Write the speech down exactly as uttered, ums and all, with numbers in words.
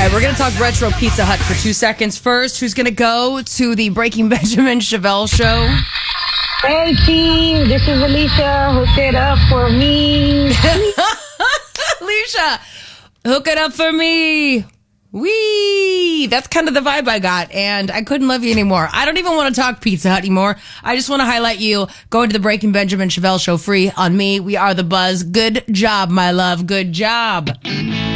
right, we're going to talk retro Pizza Hut for two seconds. First, who's going to go to the Breaking Benjamin Chevelle show? Hey, team, this is Alicia. Hook it up for me. Alicia, hook it up for me. Wee! That's kind of the vibe I got, and I couldn't love you anymore. I don't even want to talk Pizza Hut anymore. I just want to highlight you going to the Breaking Benjamin Chevelle show free on me. We are the buzz. Good job, my love. Good job.